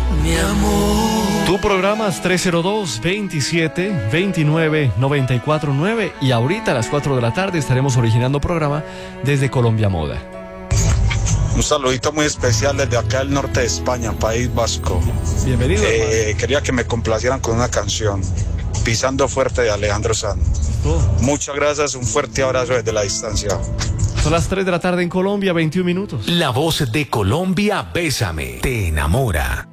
mi amor. Tu programa es 302-27-29-949 y ahorita a las 4 de la tarde estaremos originando programa desde Colombia Moda. Un saludito muy especial desde acá del norte de España, País Vasco. Bienvenido. Quería que me complacieran con una canción, Pisando Fuerte de Alejandro Sanz. Muchas gracias, un fuerte abrazo desde la distancia. Son las 3 de la tarde en Colombia, 21 minutos. La voz de Colombia, Bésame, te enamora.